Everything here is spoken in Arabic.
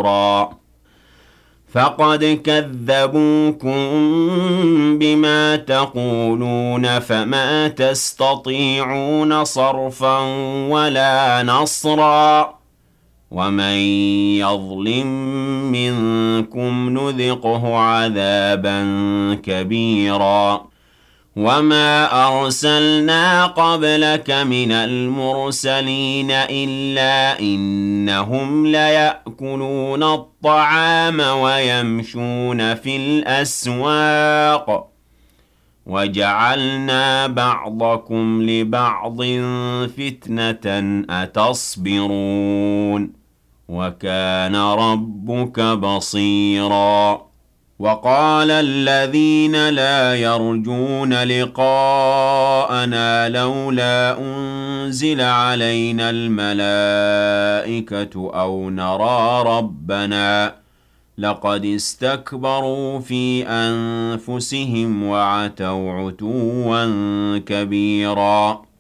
نفورا فقد كذبوكم بما تقولون فما تستطيعون صرفا ولا نصرا ومن يظلم منكم نذقه عذابا كبيرا وما أرسلنا قبلك من المرسلين إلا إنهم ليأكلون الطعام ويمشون في الأسواق وجعلنا بعضكم لبعض فتنة أتصبرون وكان ربك بصيرا وقال الذين لا يرجون لقاءنا لولا أنزل علينا الملائكة أو نرى ربنا لقد استكبروا في أنفسهم وعتوا عتوا كبيرا